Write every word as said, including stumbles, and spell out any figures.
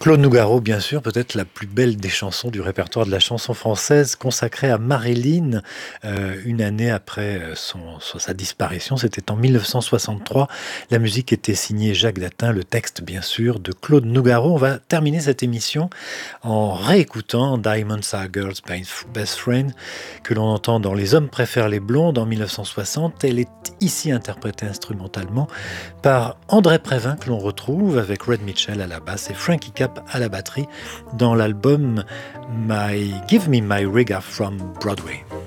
Claude Nougaro, bien sûr, peut-être la plus belle des chansons du répertoire de la chanson française, consacrée à Marilyn, euh, une année après euh, son, son- sa disparition. C'était en mille neuf cent soixante-trois. La musique était signée Jacques Datin, le texte, bien sûr, de Claude Nougaro. On va terminer cette émission en réécoutant Diamonds Are Girls' Best Friend, que l'on entend dans Les Hommes préfèrent les blondes en mille neuf cent soixante. Elle est ici interprétée instrumentalement par André Prévin, que l'on retrouve avec Red Mitchell à la basse et Frankie Cap à la batterie dans l'album My Give Me My Reggae from Broadway.